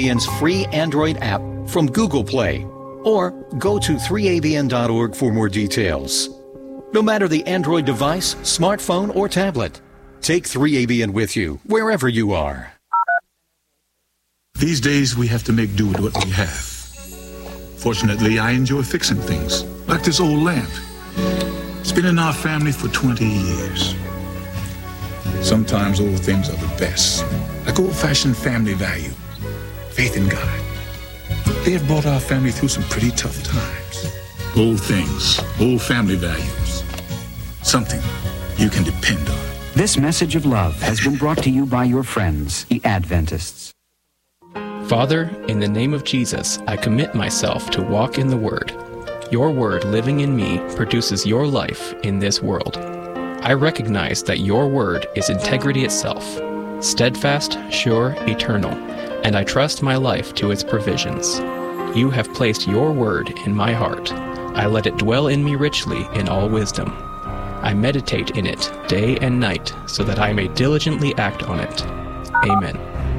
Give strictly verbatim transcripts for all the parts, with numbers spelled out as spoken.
V N's free Android app from Google Play, or go to three A V N dot org for more details. No matter the Android device, smartphone, or tablet, take three A V N with you wherever you are. These days, we have to make do with what we have. Fortunately, I enjoy fixing things, like this old lamp. It's been in our family for twenty years. Sometimes old things are the best, like old-fashioned family value, faith in God. They have brought our family through some pretty tough times. Old things, old family values, something you can depend on. This message of love has been brought to you by your friends, the Adventists. Father, in the name of Jesus, I commit myself to walk in the Word. Your Word living in me produces your life in this world. I recognize that your Word is integrity itself, steadfast, sure, eternal, and I trust my life to its provisions. You have placed your Word in my heart. I let it dwell in me richly in all wisdom. I meditate in it day and night so that I may diligently act on it. Amen.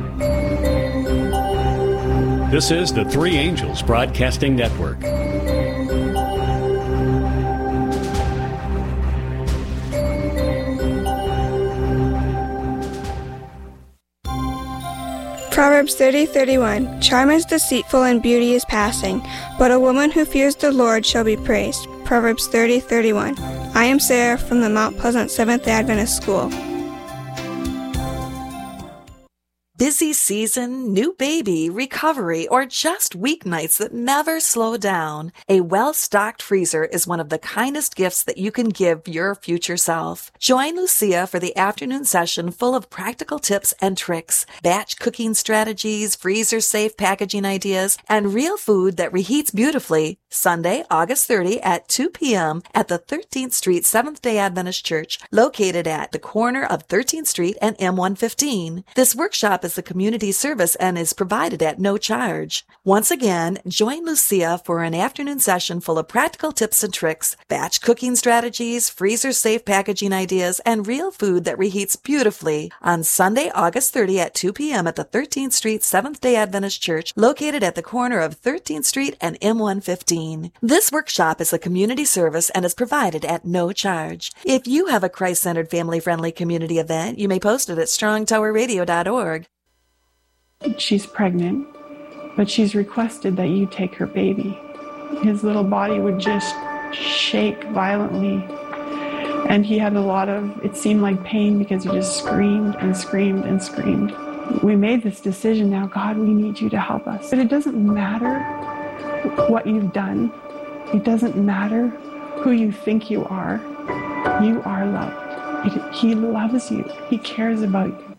This is the Three Angels Broadcasting Network. Proverbs thirty thirty-one. Charm is deceitful and beauty is passing, but a woman who fears the Lord shall be praised. Proverbs thirty thirty-one. I am Sarah from the Mount Pleasant Seventh-day Adventist School. Busy season, new baby, recovery, or just weeknights that never slow down. A well-stocked freezer is one of the kindest gifts that you can give your future self. Join Lucia for the afternoon session full of practical tips and tricks, batch cooking strategies, freezer-safe packaging ideas, and real food that reheats beautifully. Sunday, August thirtieth at two p.m. at the thirteenth Street Seventh-day Adventist Church, located at the corner of thirteenth Street and M one fifteen. This workshop is a community service and is provided at no charge. Once again, join Lucia for an afternoon session full of practical tips and tricks, batch cooking strategies, freezer-safe packaging ideas, and real food that reheats beautifully on Sunday, August thirtieth at two p.m. at the thirteenth Street Seventh-day Adventist Church, located at the corner of thirteenth Street and M one fifteen. This workshop is a community service and is provided at no charge. If you have a Christ-centered, family-friendly community event, you may post it at strong tower radio dot org. She's pregnant, but she's requested that you take her baby. His little body would just shake violently, and he had a lot of, it seemed like pain because he just screamed and screamed and screamed. We made this decision now, God, we need you to help us. But it doesn't matter what you've done. It doesn't matter who you think you are. You are loved. It, he loves you. He cares about you.